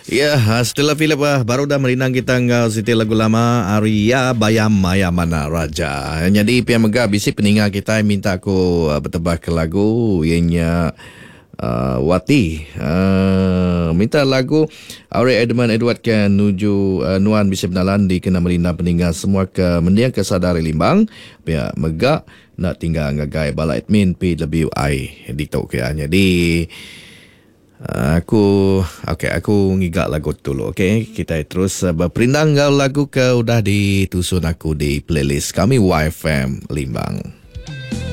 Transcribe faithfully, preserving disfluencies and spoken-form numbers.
Ya, setelah Philip ah, baru dah merinang kita ngau siti lagu lama Arya Bayam Maya Mana Raja. Jadi pihak megah bisi peningat kita minta aku uh, bertebah ke lagu ianya uh, Wati. Uh, minta lagu Ari Edmund Edward kan nuju uh, Nuan bisi benalan di kena merinang peningat semua ke mendiang ke sadari limbang. Pihak megah nak tinggal ngagai bala admin P W I di tau ke. Jadi Uh, aku okay, aku ngigak lagu dulu. Okay, kita terus uh, berperindang lagu ke udah ditusun aku di playlist kami Y F M Limbang.